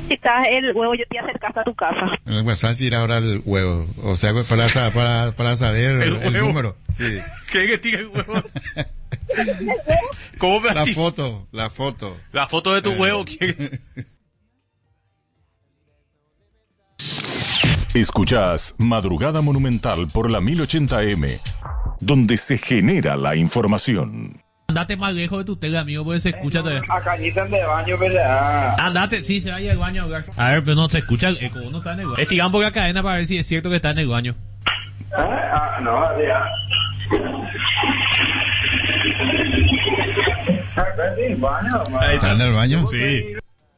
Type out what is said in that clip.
Necesitas el huevo, yo te acercaste a tu casa. En el WhatsApp tira ahora el huevo. O sea, para saber el número. Sí. ¿Qué que tira el huevo? ¿Cómo me La foto. La foto de tu huevo. Escuchás Madrugada Monumental por la 1080M, donde se genera la información. Andate más lejos de tu tele, amigo, porque se escucha todavía. Acá ni están de baño, ¿verdad? Andate, sí, se vaya al baño. A ver, pero no se escucha el eco, no está en el baño. Estiran por la cadena para ver si es cierto que está en el baño. No, ya. ¿Está en el baño? ¿Está en el baño? Sí.